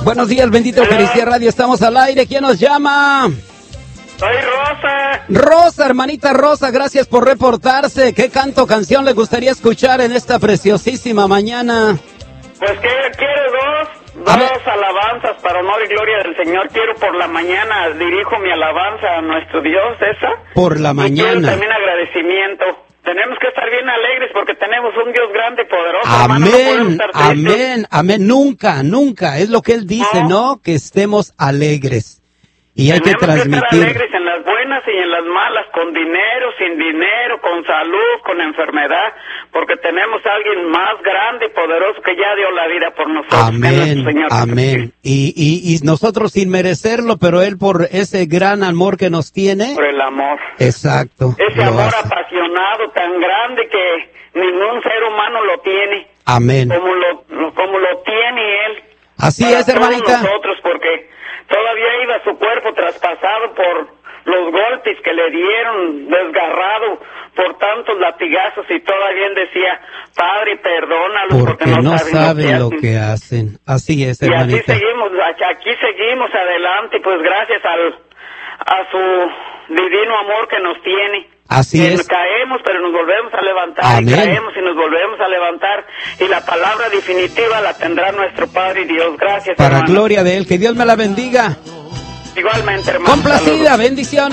Buenos días, bendito Eucaristía Radio, estamos al aire. ¿Quién nos llama? Soy Rosa. Rosa, hermanita Rosa, gracias por reportarse. ¿Qué canción le gustaría escuchar en esta preciosísima mañana? Pues que quiero dos alabanzas para honor y gloria del Señor. Quiero por la mañana, dirijo mi alabanza a nuestro Dios, esa. Por la mañana. Y quiero también agradecimiento. Tenemos que estar bien alegres porque tenemos un Dios grande y poderoso. Amén, amén, amén. Nunca. Es lo que Él dice, ¿no? Que estemos alegres. Y hay que transmitir. Tenemos que estar alegres en las buenas y en las malas, con dinero, sin dinero, con salud, con enfermedad, porque tenemos a alguien más grande y poderoso que ya dio la vida por nosotros. Amén, Señor, amén. Y nosotros sin merecerlo, pero Él por ese gran amor que nos tiene. Por el amor. Exacto. Ese amor apasionado tan grande que ningún ser humano lo tiene. Amén. Como lo tiene Él. Así es, hermanita. Nosotros, porque todavía iba su cuerpo traspasado por los golpes que le dieron, desgarrado por tantos latigazos, y todavía él decía, Padre, perdónalos porque no saben lo que hacen. Así es, hermanita. Y así aquí seguimos adelante, pues gracias a su divino amor que nos tiene. Así es. Caemos, pero nos volvemos a levantar. Amén. Y caemos y nos volvemos a levantar. Y la palabra definitiva la tendrá nuestro Padre y Dios. Gracias, para hermano. Gloria de Él. Que Dios me la bendiga. Igualmente, hermano. Complacida. Saludos. Bendiciones.